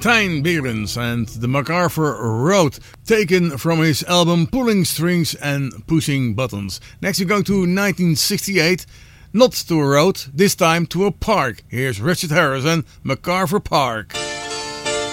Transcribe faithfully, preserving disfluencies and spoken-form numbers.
Tijn Beerens and the MacArthur Road, taken from his album Pulling Strings and Pushing Buttons. Next we go to nineteen sixty-eight, not to a road, this time to a park. Here's Richard Harris and MacArthur Park.